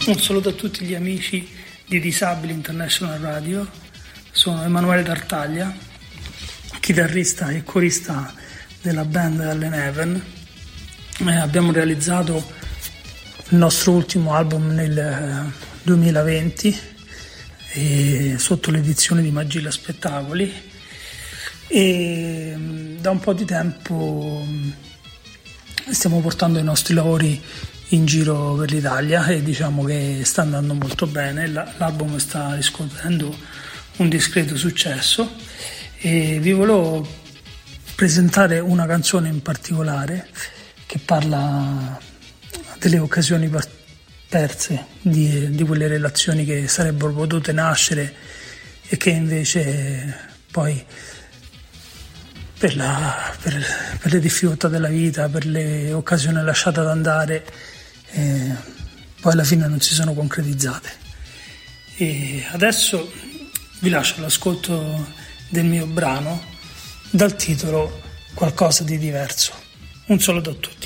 Un saluto a tutti gli amici di Disabili International Radio. Sono Emanuele Tartaglia, chitarrista e corista della band Allen Heaven. Abbiamo realizzato il nostro ultimo album nel 2020 sotto l'edizione di Magilla Spettacoli, e da un po' di tempo stiamo portando i nostri lavori in giro per l'Italia e diciamo che sta andando molto bene. L'album sta riscuotendo un discreto successo e vi volevo presentare una canzone in particolare che parla delle occasioni perse, di quelle relazioni che sarebbero potute nascere e che invece poi per le difficoltà della vita, per le occasioni lasciate ad andare, poi alla fine non si sono concretizzate. E adesso vi lascio all'ascolto del mio brano dal titolo Qualcosa di diverso. Un saluto a tutti.